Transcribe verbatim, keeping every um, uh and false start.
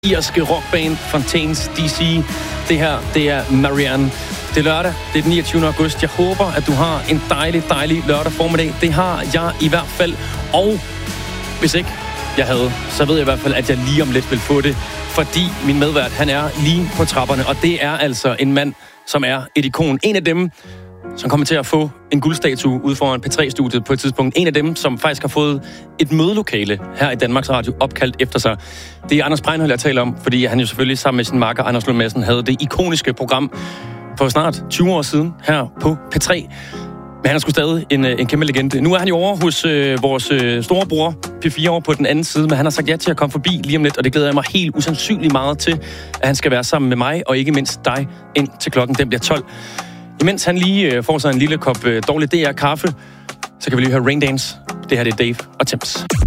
irske rockband Fontaines D C. Det her, det er Marianne. Det er lørdag, det er den niogtyvende august. Jeg håber, at du har en dejlig, dejlig lørdag formiddag. Det har jeg i hvert fald. Og hvis ikke jeg havde, så ved jeg i hvert fald, at jeg lige om lidt vil få det. Fordi min medvært, han er lige på trapperne. Og det er altså en mand, som er et ikon. En af dem, som kommer til at få en guldstatue ude foran P tre-studiet på et tidspunkt. En af dem, som faktisk har fået et mødelokale her i Danmarks Radio opkaldt efter sig. Det er Anders Breinholt, jeg taler om, fordi han jo selvfølgelig sammen med sin makker Anders Lund Madsen havde det ikoniske program for snart tyve år siden her på P tre. Men han er sgu stadig en, en kæmpe legende. Nu er han jo over hos øh, vores øh, storebror, P fire år på den anden side, men han har sagt ja til at komme forbi lige om lidt, og det glæder jeg mig helt usandsynligt meget til, at han skal være sammen med mig, og ikke mindst dig, ind til klokken den bliver tolv. Imens han lige øh, får sig en lille kop øh, dårlig D R-kaffe, så kan vi lige høre Raindance. Det her det er Dave og Temps.